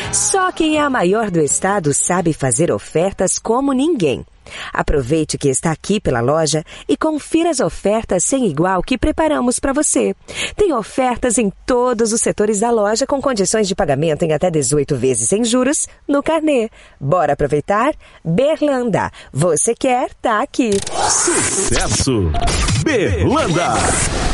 Só quem é a maior do estado sabe fazer ofertas como ninguém. Aproveite que está aqui pela loja e confira as ofertas sem igual que preparamos para você. Tem ofertas em todos os setores da loja com condições de pagamento em até 18 vezes sem juros no carnê. Bora aproveitar? Berlanda. Você quer, tá aqui. Sucesso! Berlanda!